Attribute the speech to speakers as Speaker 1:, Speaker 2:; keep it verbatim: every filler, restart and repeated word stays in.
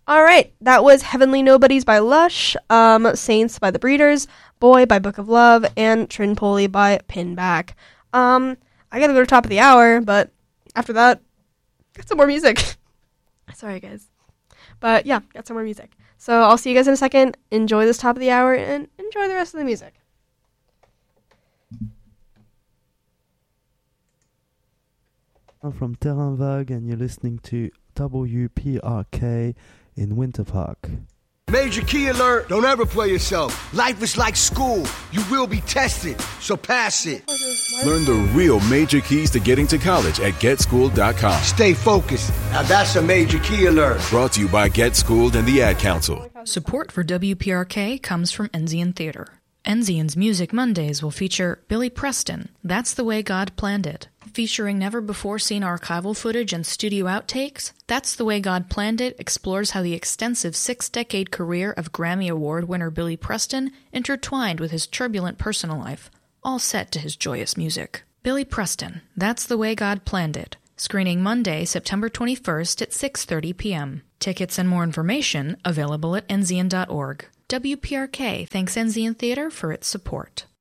Speaker 1: All right, that was Heavenly Nobodies by Lush, um, Saints by The Breeders, Boy by Book of Love, and Trinpoli by Pinback. Um, I gotta go to top of the hour, but after that, got some more music. Sorry, guys. But yeah, got some more music. So I'll see you guys in a second. Enjoy this top of the hour and enjoy the rest of the music.
Speaker 2: I'm from Terrain Vague, and you're listening to W P R K in Winter Park.
Speaker 3: Major key alert. Don't ever play yourself. Life is like school. You will be tested, so pass it.
Speaker 4: Learn the real major keys to getting to college at get schooled dot com.
Speaker 3: Stay focused. Now that's a major key alert.
Speaker 4: Brought to you by Get Schooled and the Ad Council.
Speaker 5: Support for W P R K comes from Enzian Theater. Enzian's Music Mondays will feature Billy Preston, That's the Way God Planned It. Featuring never-before-seen archival footage and studio outtakes, That's the Way God Planned It explores how the extensive six-decade career of Grammy Award winner Billy Preston intertwined with his turbulent personal life, all set to his joyous music. Billy Preston, That's the Way God Planned It, screening Monday, September twenty-first at six thirty p.m. Tickets and more information available at enzian dot org. W P R K thanks Enzian Theater for its support.